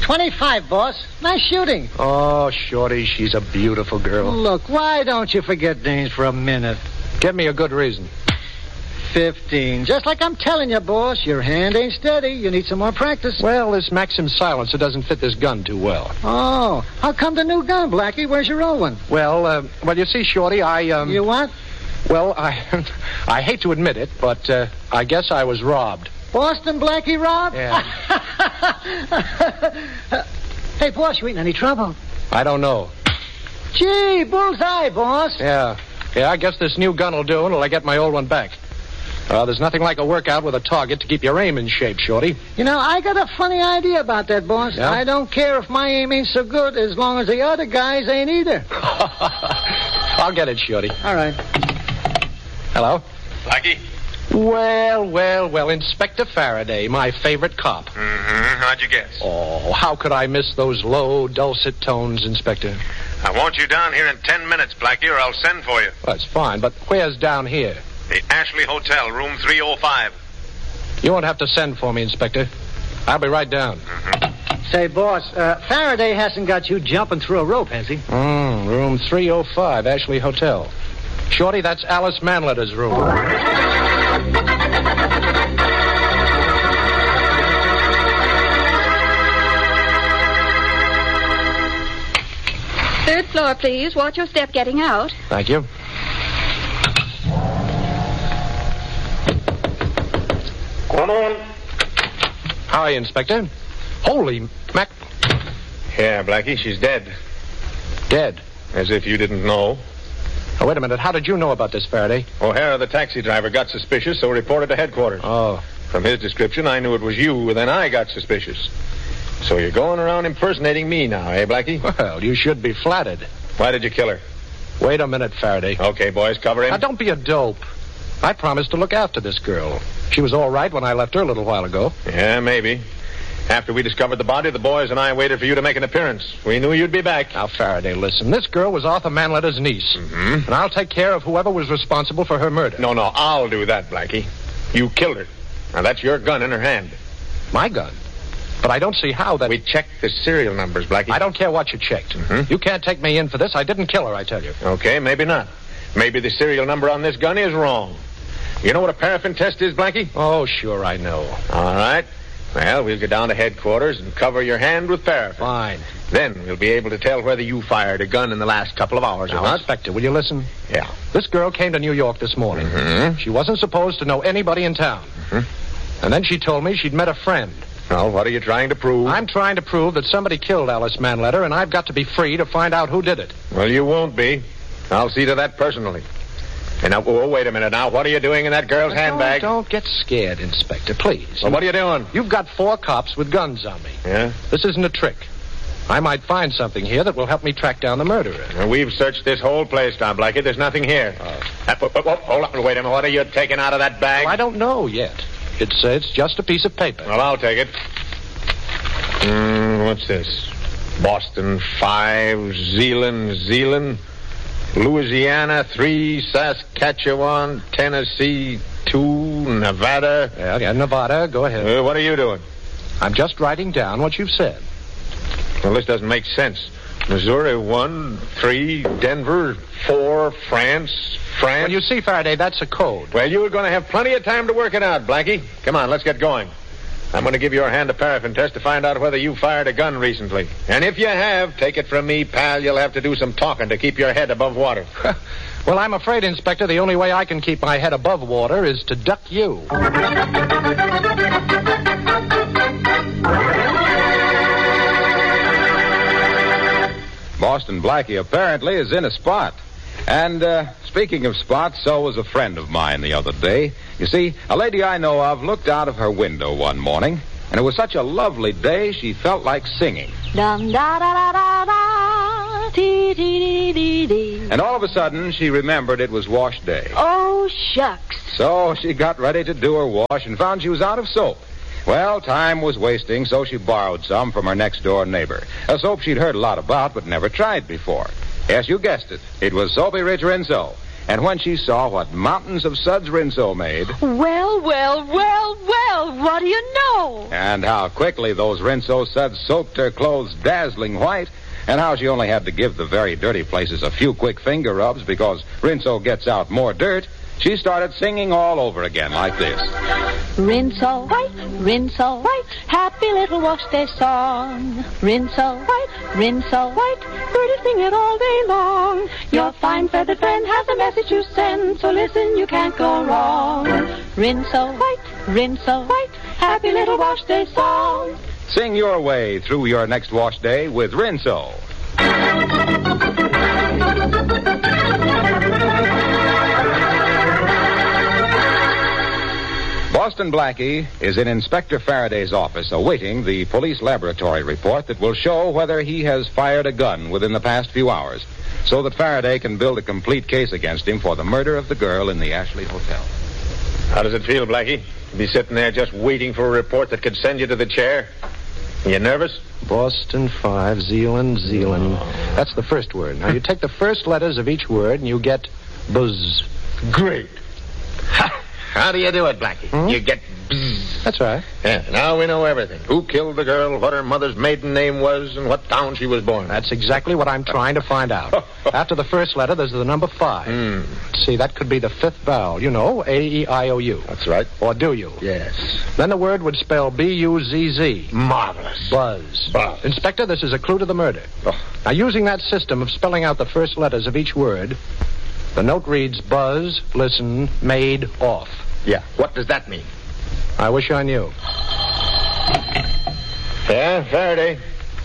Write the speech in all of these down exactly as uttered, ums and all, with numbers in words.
twenty-five, boss. Nice shooting. Oh, Shorty, she's a beautiful girl. Look, why don't you forget names for a minute? Give me a good reason. Fifteen. Just like I'm telling you, boss, your hand ain't steady. You need some more practice. Well, this Maxim silencer doesn't fit this gun too well. Oh, how come the new gun, Blackie? Where's your old one? Well, uh, well, you see, Shorty, I, um... You what? Well, I I hate to admit it, but uh, I guess I was robbed. Boston Blackie robbed? Yeah. Hey, boss, you ain't in any trouble. I don't know. Gee, bullseye, boss. Yeah. Yeah, I guess this new gun will do until I get my old one back. Uh, there's nothing like a workout with a target to keep your aim in shape, Shorty. You know, I got a funny idea about that, boss. Yeah? I don't care if my aim ain't so good as long as the other guys ain't either. I'll get it, Shorty. All right. Hello? Blackie? Well, well, well, Inspector Faraday, my favorite cop. Mm-hmm. How'd you guess? Oh, how could I miss those low, dulcet tones, Inspector? I want you down here in ten minutes, Blackie, or I'll send for you. Well, that's fine, but where's down here? The Ashley Hotel, room three oh five. You won't have to send for me, Inspector. I'll be right down. Mm-hmm. Say, boss, uh, Faraday hasn't got you jumping through a rope, has he? Mm, room three oh five, Ashley Hotel. Shorty, that's Alice Manletter's room. Third floor, please. Watch your step getting out. Thank you. Come on. Hi, Inspector. Holy Mac... Yeah, Blackie, she's dead. Dead. As if you didn't know. Oh, wait a minute. How did you know about this, Faraday? O'Hara, the taxi driver, got suspicious, so reported to headquarters. Oh. From his description, I knew it was you, and then I got suspicious. So you're going around impersonating me now, eh, Blackie? Well, you should be flattered. Why did you kill her? Wait a minute, Faraday. Okay, boys, cover him. Now, don't be a dope. I promised to look after this girl. She was all right when I left her a little while ago. Yeah, maybe. After we discovered the body, the boys and I waited for you to make an appearance. We knew you'd be back. Now, Faraday, listen. This girl was Arthur Manletter's niece. Mm-hmm. And I'll take care of whoever was responsible for her murder. No, no, I'll do that, Blackie. You killed her. Now, that's your gun in her hand. My gun? But I don't see how that... We checked the serial numbers, Blackie. I don't care what you checked. Mm-hmm. You can't take me in for this. I didn't kill her, I tell you. Okay, maybe not. Maybe the serial number on this gun is wrong. You know what a paraffin test is, Blackie? Oh, sure, I know. All right. Well, we'll go down to headquarters and cover your hand with paraffin. Fine. Then we'll be able to tell whether you fired a gun in the last couple of hours Now, or not. Inspector, will you listen? Yeah. This girl came to New York this morning. Mm-hmm. She wasn't supposed to know anybody in town. Mm-hmm. And then she told me she'd met a friend. Well, what are you trying to prove? I'm trying to prove that somebody killed Alice Manletter, and I've got to be free to find out who did it. Well, you won't be. I'll see to that personally. And now, oh, wait a minute now. What are you doing in that girl's Don't- handbag? Don't get scared, Inspector, please. Well, what are you doing? You've got four cops with guns on me. Yeah? This isn't a trick. I might find something here that will help me track down the murderer. Well, we've searched this whole place, Tom Blackie. There's nothing here. Oh. Uh, oh, oh, oh, hold on. Wait a minute. What are you taking out of that bag? Well, I don't know yet. It's, uh, it's just a piece of paper. Well, I'll take it. Mm, what's this? Boston, five. Zealand, Zealand. Louisiana, three. Saskatchewan, Tennessee, two. Nevada. Yeah, yeah, Nevada, go ahead. Uh, what are you doing? I'm just writing down what you've said. Well, this doesn't make sense. Missouri, one. Three. Denver, four. France, France. Well, you see, Faraday, that's a code. Well, you're going to have plenty of time to work it out, Blackie. Come on, let's get going. I'm going to give your hand a paraffin test to find out whether you fired a gun recently. And if you have, take it from me, pal, you'll have to do some talking to keep your head above water. Well, I'm afraid, Inspector, the only way I can keep my head above water is to duck you. Boston Blackie apparently is in a spot. And, uh, speaking of spots, so was a friend of mine the other day. You see, a lady I know of looked out of her window one morning, and it was such a lovely day she felt like singing. Dum da da da da da, dee dee dee dee dee. And all of a sudden, she remembered it was wash day. Oh, shucks. So she got ready to do her wash and found she was out of soap. Well, time was wasting, so she borrowed some from her next-door neighbor. A soap she'd heard a lot about but never tried before. Yes, you guessed it. It was Soapy Rich Rinso. And when she saw what mountains of suds Rinso made, Well, well, well, well, what do you know? and how quickly those Rinso suds soaked her clothes dazzling white, and how she only had to give the very dirty places a few quick finger rubs because Rinso gets out more dirt, she started singing all over again like this. Rinse all white, rinse all white, happy little wash day song. Rinse all white, rinse all white, birdie sing it all day long. Your fine feathered friend has a message to send, so listen, you can't go wrong. Rinse all white, rinse all white, happy little wash day song. Sing your way through your next wash day with Rinso. Boston Blackie is in Inspector Faraday's office awaiting the police laboratory report that will show whether he has fired a gun within the past few hours, so that Faraday can build a complete case against him for the murder of the girl in the Ashley Hotel. How does it feel, Blackie? To be sitting there just waiting for a report that could send you to the chair? You nervous? Boston five, Zealand, Zealand. That's the first word. Now, you take the first letters of each word and you get buzz. Great. Ha! How do you do it, Blackie? Hmm? You get bzzz. That's right. Yeah, now we know everything. Who killed the girl, what her mother's maiden name was, and what town she was born. That's exactly what I'm trying to find out. After the first letter, there's the number five. Mm. See, that could be the fifth vowel. You know, A E I O U. That's right. Or do you? Yes. Then the word would spell B U Z Z. Marvelous. Buzz. Buzz. Inspector, this is a clue to the murder. Oh. Now, using that system of spelling out the first letters of each word, the note reads buzz, listen, made, off. Yeah, what does that mean? I wish I knew. Yeah, Faraday.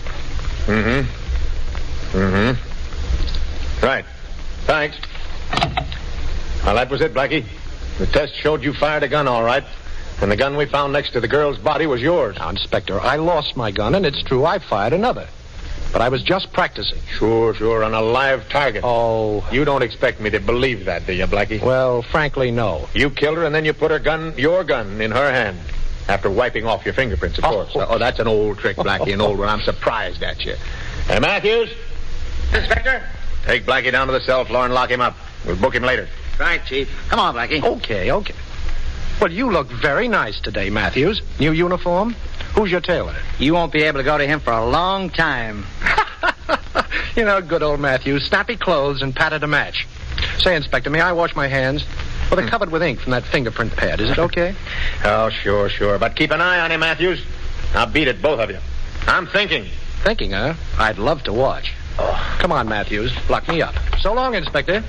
Mm-hmm. Mm-hmm. Right. Thanks. Well, that was it, Blackie. The test showed you fired a gun all right, and the gun we found next to the girl's body was yours. Now, Inspector, I lost my gun, and it's true I fired another. But I was just practicing. Sure, sure, on a live target. Oh. You don't expect me to believe that, do you, Blackie? Well, frankly, no. You killed her, and then you put her gun, your gun, in her hand. After wiping off your fingerprints, of Oh. course. Oh, that's an old trick, Blackie, an old one. I'm surprised at you. Hey, Matthews? Inspector? Take Blackie down to the cell floor and lock him up. We'll book him later. Right, Chief. Come on, Blackie. Okay, okay. Well, you look very nice today, Matthews. New uniform? Who's your tailor? You won't be able to go to him for a long time. You know, good old Matthews. Snappy clothes and pattern to match. Say, Inspector, may I wash my hands? Well, they're covered with ink from that fingerprint pad. Is it okay? Oh, sure, sure. But keep an eye on him, Matthews. I'll beat it, both of you. I'm thinking. Thinking, huh? I'd love to watch. Oh. Come on, Matthews. Lock me up. So long, Inspector.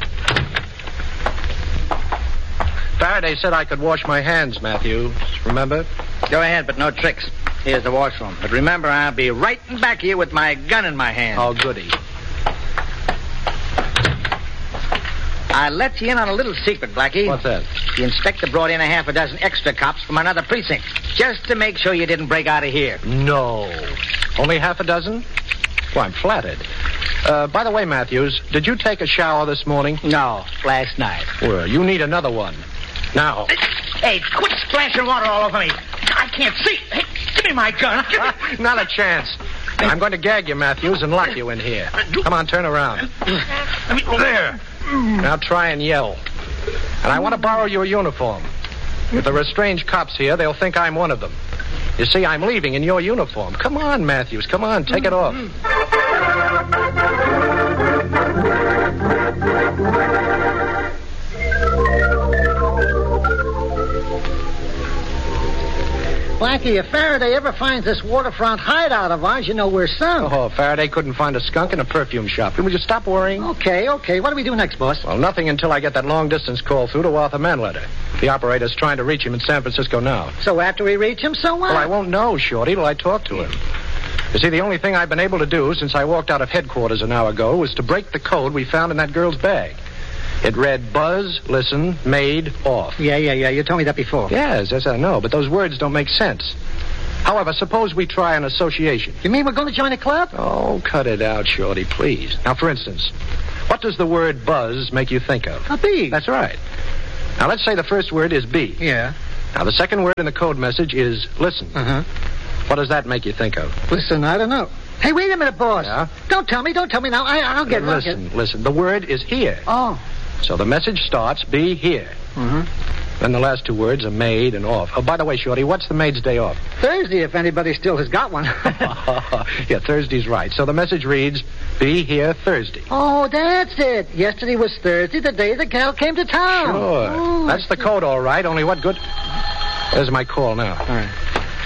Faraday said I could wash my hands, Matthews. Remember? Go ahead, but no tricks. Here's the washroom. But remember, I'll be right in back here with my gun in my hand. Oh, goody. I let you in on a little secret, Blackie. What's that? The inspector brought in a half a dozen extra cops from another precinct, just to make sure you didn't break out of here. No. Only half a dozen? Well, I'm flattered. Uh, by the way, Matthews, did you take a shower this morning? No, last night. Well, you need another one. Now. Hey, quit splashing water all over me. I can't see. Hey, give me my gun. Not a chance. I'm going to gag you, Matthews, and lock you in here. Come on, turn around. There. Now try and yell. And I want to borrow your uniform. If there are strange cops here, they'll think I'm one of them. You see, I'm leaving in your uniform. Come on, Matthews. Come on, take it off. Blackie, if Faraday ever finds this waterfront hideout of ours, you know we're sunk. Oh, Faraday couldn't find a skunk in a perfume shop. Will you stop worrying? Okay, okay. What do we do next, boss? Well, nothing until I get that long-distance call through to Arthur Manletter. The operator's trying to reach him in San Francisco now. So after we reach him, so what? Well, I won't know, Shorty, till I talk to him. You see, the only thing I've been able to do since I walked out of headquarters an hour ago was to break the code we found in that girl's bag. It read buzz, listen, made, off. Yeah, yeah, yeah. You told me that before. Yes, yes, I know, but those words don't make sense. However, suppose we try an association. You mean we're going to join a club? Oh, cut it out, Shorty, please. Now, for instance, what does the word buzz make you think of? A bee. That's right. Now, let's say the first word is B. Yeah. Now, the second word in the code message is listen. Uh-huh. What does that make you think of? Listen, I don't know. Hey, wait a minute, boss. Yeah? Don't tell me. Don't tell me now. I, I'll get Listen, listen. The word is here. Oh. So the message starts, be here. Mm-hmm. Then the last two words are made and off. Oh, by the way, Shorty, what's the maid's day off? Thursday, if anybody still has got one. Yeah, Thursday's right. So the message reads, be here Thursday. Oh, that's it. Yesterday was Thursday, the day the gal came to town. Sure. Oh, that's the code, all right. Only what good... There's my call now. All right.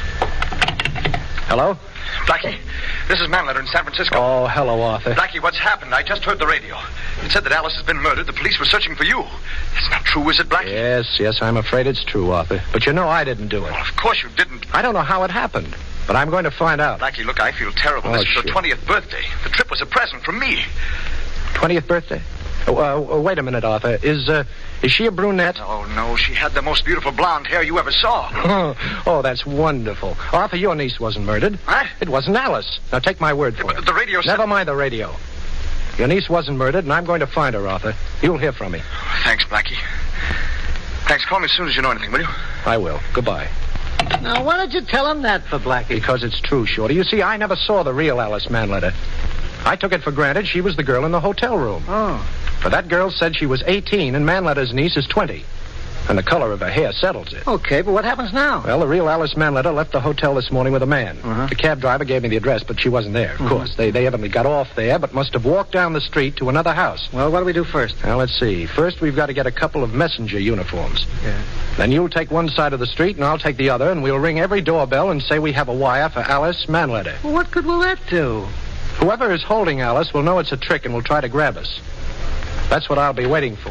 Hello? Blackie, this is Manletter in San Francisco. Oh, hello, Arthur. Blackie, what's happened? I just heard the radio. It said that Alice has been murdered. The police were searching for you. It's not true, is it, Blackie? Yes, yes, I'm afraid it's true, Arthur. But you know I didn't do it. Well, of course you didn't. I don't know how it happened, but I'm going to find out. Blackie, look, I feel terrible. Oh, this is shit. your twentieth birthday. The trip was a present from me. twentieth birthday? Oh, uh, uh, wait a minute, Arthur. Is, uh, is she a brunette? Oh, no, she had the most beautiful blonde hair you ever saw. Oh, oh, that's wonderful. Arthur, your niece wasn't murdered. What? It wasn't Alice. Now, take my word for Yeah, it. but the radio said... Never mind the radio. Your niece wasn't murdered, and I'm going to find her, Arthur. You'll hear from me. Thanks, Blackie. Thanks. Call me as soon as you know anything, will you? I will. Goodbye. Now, why did you tell him that for, Blackie? Because it's true, Shorty. You see, I never saw the real Alice Manletter. I took it for granted she was the girl in the hotel room. Oh. But that girl said she was eighteen, and Manletter's niece is twenty. And the color of her hair settles it. Okay, but what happens now? Well, the real Alice Manletter left the hotel this morning with a man. Uh-huh. The cab driver gave me the address, but she wasn't there, of Mhm. course. They, they evidently got off there, but must have walked down the street to another house. Well, what do we do first? Now, let's see. First, we've got to get a couple of messenger uniforms. Yeah. Then you'll take one side of the street, and I'll take the other, and we'll ring every doorbell and say we have a wire for Alice Manletter. Well, what good will that do? Whoever is holding Alice will know it's a trick and will try to grab us. That's what I'll be waiting for.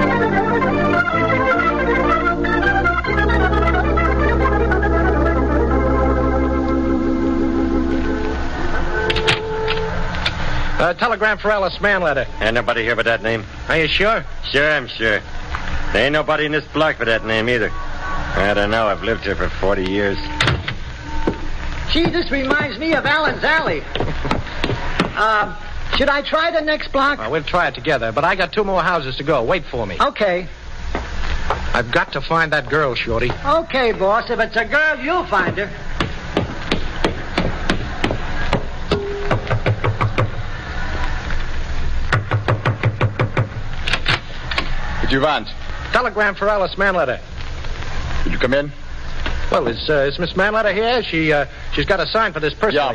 Uh, telegram for Alice Manletter. Ain't nobody here with that name. Are you sure? Sure, I'm sure. There ain't nobody in this block with that name either. I don't know. I've lived here for forty years. Gee, this reminds me of Allen's Alley. uh, should I try the next block? Well, we'll try it together, but I got two more houses to go. Wait for me. Okay. I've got to find that girl, Shorty. Okay, boss. If it's a girl, you'll find her. What do you want? Telegram for Alice Manletter. Will you come in? Well, is, uh, is Miss Manletter here? She, uh, she's got a sign for this personally.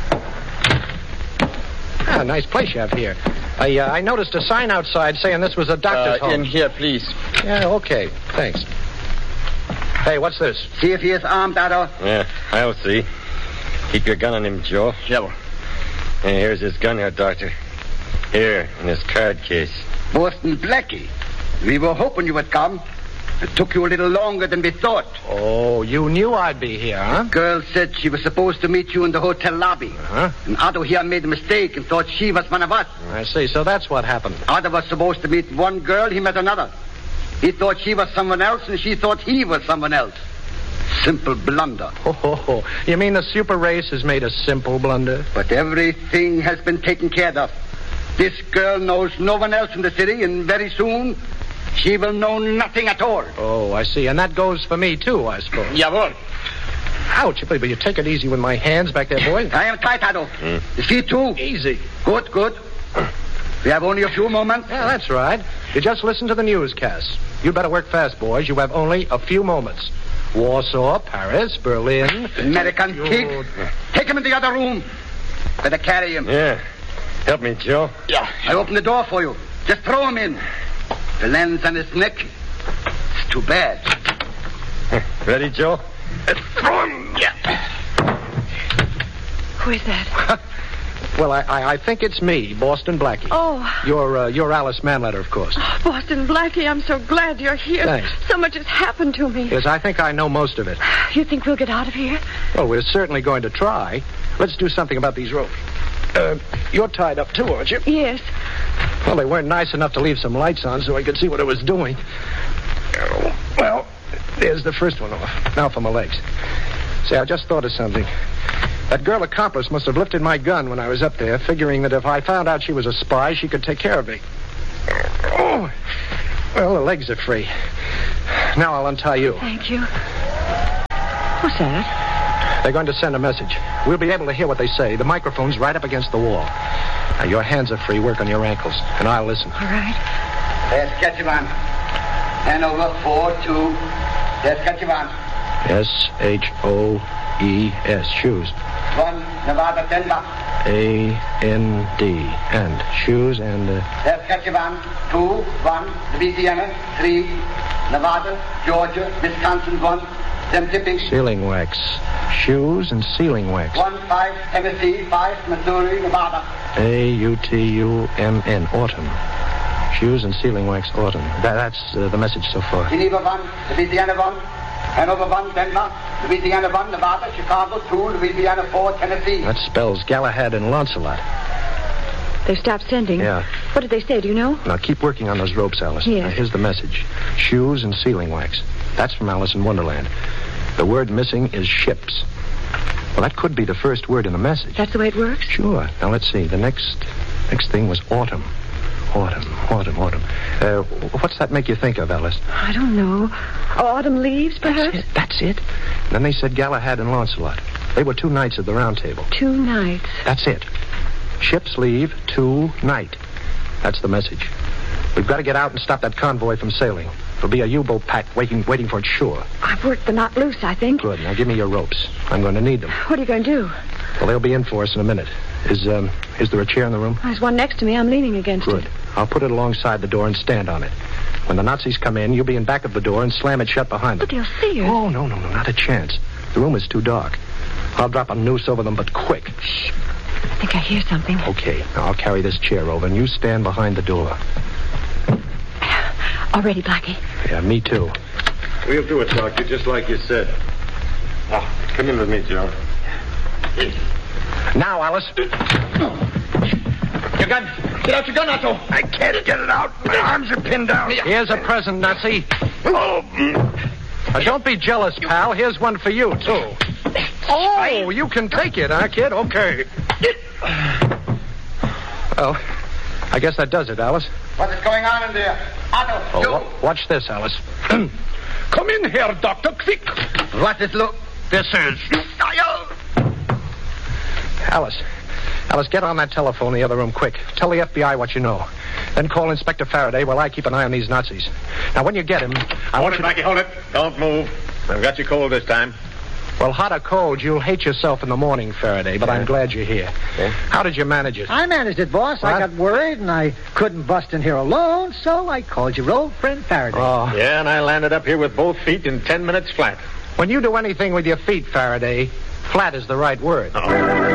Ah, nice place you have here. I, uh, I noticed a sign outside saying this was a doctor's Uh, home. in here, please. Yeah, okay. Thanks. Hey, what's this? See if he is armed, Otto. Yeah, I'll see. Keep your gun on him, Joe. Yeah. Hey, here's his gun here, Doctor. Here, in this card case. Boston Blackie. We were hoping you would come. It took you a little longer than we thought. Oh, you knew I'd be here, huh? Girl said she was supposed to meet you in the hotel lobby. Huh? And Otto here made a mistake and thought she was one of us. I see. So that's what happened. Otto was supposed to meet one girl, he met another. He thought she was someone else, and she thought he was someone else. Simple blunder. Oh, ho, ho. You mean the super race has made a simple blunder? But everything has been taken care of. This girl knows no one else in the city, and very soon she will know nothing at all. Oh, I see. And that goes for me, too, I suppose. Jawohl. Ouch. But you take it easy with my hands back there, boy. I am tight, Otto. Mm. You see, too? Easy. Good, good. We have only a few moments. Yeah, that's right. You just listen to the newscasts. You better work fast, boys. You have only a few moments. Warsaw, Paris, Berlin. American You- pig. Take him in the other room. Better carry him. Yeah. Help me, Joe. Yeah. I open the door for you. Just throw him in. The lens on his neck. It's too bad. Ready, Joe? Throw him. Yeah. Who is that? Well, I, I, I think it's me, Boston Blackie. Oh, You're, uh, you're Alice Manletter, of course. Boston Blackie, I'm so glad you're here. Thanks. So much has happened to me. Yes, I think I know most of it. You think we'll get out of here? Well, we're certainly going to try. Let's do something about these ropes. Uh, you're tied up, too, aren't you? Yes. Well, they weren't nice enough to leave some lights on so I could see what I was doing. Oh, well, there's the first one off. Now for my legs. Say, I just thought of something. That girl accomplice must have lifted my gun when I was up there, figuring that if I found out she was a spy, she could take care of me. Oh, well, the legs are free. Now I'll untie you. Thank you. What's that? They're going to send a message. We'll be able to hear what they say. The microphone's right up against the wall. Now, your hands are free. Work on your ankles, and I'll listen. All right. Saskatchewan. Hanover four two. Saskatchewan. S H O E S. Shoes. One, Nevada, Denver. A N D. And. Shoes and... Uh... Saskatchewan. Two, one. Louisiana. Three. Nevada, Georgia, Wisconsin. One. Them tipping. Sealing wax. Shoes and sealing wax. One, five. Tennessee. Five. Missouri, Nevada. A U T U M N. Autumn. Shoes and sealing wax. Autumn. That, that's uh, the message so far. Geneva one. Louisiana one. Hanover one. Denver. Louisiana one. Nevada. Chicago two. Louisiana four. Tennessee. That spells Galahad and Lancelot. They stopped sending. Yeah. What did they say? Do you know? Now keep working on those ropes, Alice. Yes. Now, here's the message. Shoes and sealing wax. That's from Alice in Wonderland. The word missing is ships. Well, that could be the first word in the message. That's the way it works? Sure. Now, let's see. The next next thing was autumn. Autumn, autumn, autumn. Uh, what's that make you think of, Alice? I don't know. Autumn leaves, perhaps? That's it. That's it. And then they said Galahad and Lancelot. They were two knights at the round table. Two nights. That's it. Ships leave, two night. That's the message. We've got to get out and stop that convoy from sailing. There'll be a U-boat packed waiting, waiting for its shore. I've worked the knot loose, I think. Good. Now give me your ropes. I'm going to need them. What are you going to do? Well, they'll be in for us in a minute. Is um, is there a chair in the room? There's one next to me. I'm leaning against Good. it. I'll put it alongside the door and stand on it. When the Nazis come in, you'll be in back of the door and slam it shut behind them. But they'll see us. Oh, no, no, no, not a chance. The room is too dark. I'll drop a noose over them, but quick. Shh. I think I hear something. Okay. Now I'll carry this chair over, and you stand behind the door. All ready, Blackie? Yeah, me too. We'll do it, Doctor, just like you said. Ah, come in with me, Joe. Now, Alice. Your gun. Get out your gun, Otto. I can't get it out. My arms are pinned down. Here's a present, Nazi. Oh. Now, don't be jealous, pal. Here's one for you, too. Oh, you can take it, huh, kid? Okay. Well, I guess that does it, Alice. What is going on in there? Otto, Oh, you. wa- watch this, Alice. Come in here, Doctor, quick. What is look? This is... Alice. Alice, get on that telephone in the other room quick. Tell the F B I what you know. Then call Inspector Faraday while I keep an eye on these Nazis. Now, when you get him, I Hold want it, you Blackie, hold it. Don't move. I've got you cold this time. Well, hot or cold, you'll hate yourself in the morning, Faraday, but I'm glad you're here. Yeah. How did you manage it? I managed it, boss. I What? got worried, and I couldn't bust in here alone, so I called your old friend Faraday. Oh. Yeah, and I landed up here with both feet in ten minutes flat. When you do anything with your feet, Faraday, flat is the right word. Oh.